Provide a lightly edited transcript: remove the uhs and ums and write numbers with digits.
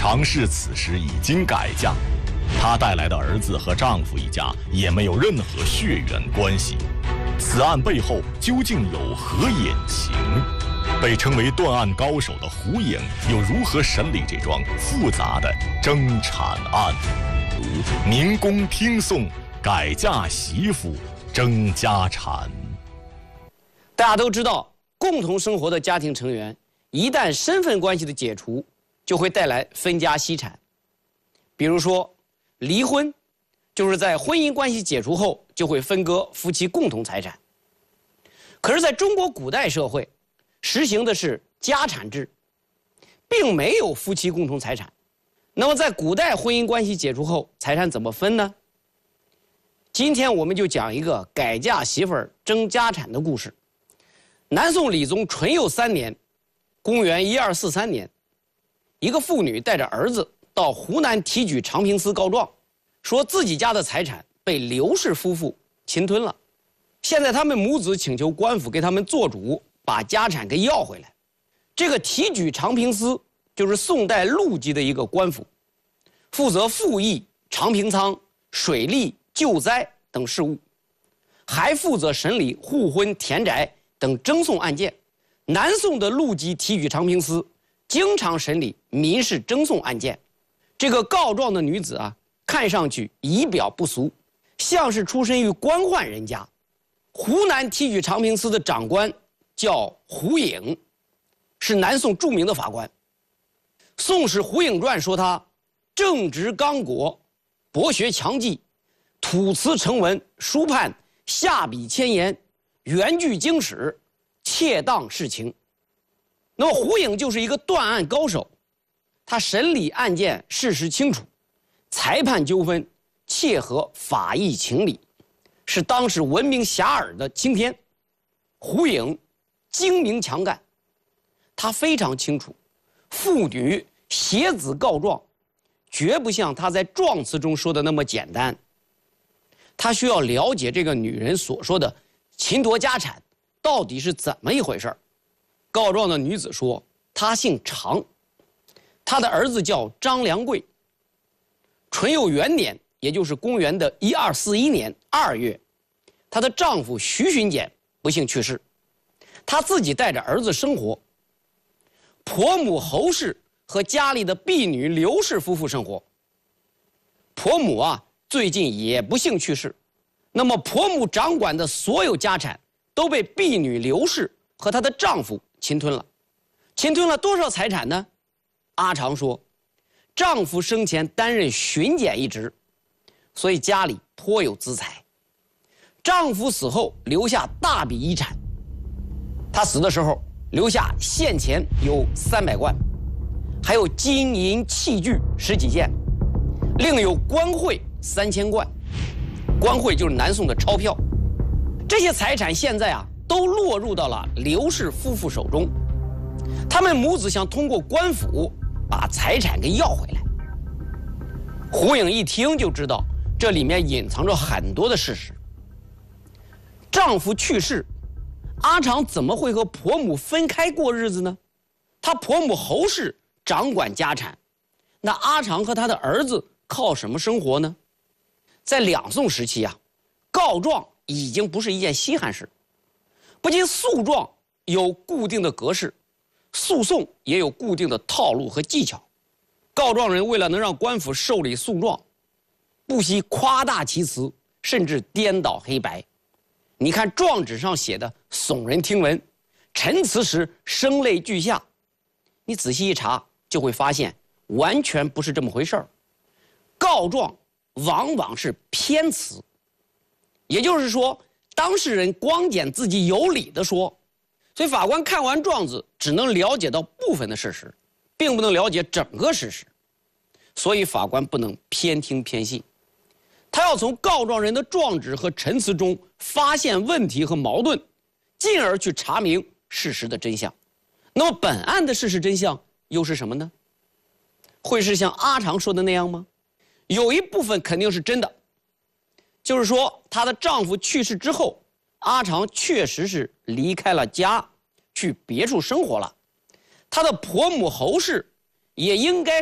常氏此时已经改嫁，她带来的儿子和丈夫一家也没有任何血缘关系。此案背后究竟有何隐情？被称为断案高手的胡颖又如何审理这桩复杂的争产案？如明公听讼，改嫁媳妇争家产。 大家都知道，共同生活的家庭成员一旦身份关系的解除，就会带来分家析产。比如说，离婚就是在婚姻关系解除后就会分割夫妻共同财产。可是在中国古代社会，实行的是家产制，并没有夫妻共同财产。那么在古代婚姻关系解除后，财产怎么分呢？今天我们就讲一个改嫁媳妇儿争家产的故事。南宋理宗淳佑3年，公元1243年，一个妇女带着儿子到湖南提举长平司告状，说自己家的财产被刘氏夫妇侵吞了。现在他们母子请求官府给他们做主，把家产给要回来。这个提举长平司就是宋代陆级的一个官府，负责赋役、长平仓、水利、救灾等事务，还负责审理互婚、田宅等征讼案件。南宋的陆级提举长平司经常审理民事征讼案件。这个告状的女子啊，看上去仪表不俗，像是出身于官宦人家。湖南提举长平司的长官叫胡颖，是南宋著名的法官。《宋史·胡颖传》说他正直刚果，博学强记，吐词成文，书判下笔千言，原句经史，切当事情。那么胡颖就是一个断案高手，他审理案件事实清楚，裁判纠纷切合法益情理，是当时闻名遐迩的青天。胡颖精明强干，他非常清楚，妇女携子告状，绝不像他在状词中说的那么简单。他需要了解这个女人所说的侵夺家产到底是怎么一回事。告状的女子说，她姓常，她的儿子叫张良贵。淳佑元年，也就是公元的1241年2月，她的丈夫徐巡检不幸去世，她自己带着儿子生活。婆母侯氏和家里的婢女刘氏夫妇生活。婆母啊，最近也不幸去世，那么婆母掌管的所有家产都被婢女刘氏和她的丈夫侵吞了。侵吞了多少财产呢？阿常说，丈夫生前担任巡检一职，所以家里颇有资财。丈夫死后留下大笔遗产，他死的时候留下现钱有300贯，还有金银器具10几件，另有官汇3000贯。官汇就是南宋的钞票。这些财产现在啊都落入到了刘氏夫妇手中，他们母子想通过官府把财产给要回来。胡颖一听就知道这里面隐藏着很多的事实。丈夫去世，阿常怎么会和婆母分开过日子呢？他婆母侯氏掌管家产，那阿常和他的儿子靠什么生活呢？在两宋时期啊，告状已经不是一件稀罕事。不仅诉状有固定的格式，诉讼也有固定的套路和技巧。告状人为了能让官府受理诉状，不惜夸大其词，甚至颠倒黑白。你看状纸上写的耸人听闻，陈词时声泪俱下，你仔细一查就会发现完全不是这么回事儿。告状往往是偏词，也就是说当事人光捡自己有理的说，所以法官看完状子只能了解到部分的事实，并不能了解整个事实。所以法官不能偏听偏信，他要从告状人的状纸和陈词中发现问题和矛盾，进而去查明事实的真相。那么本案的事实真相又是什么呢？会是像阿常说的那样吗？有一部分肯定是真的，就是说她的丈夫去世之后，阿常确实是离开了家，去别处生活了。她的婆母侯氏也应该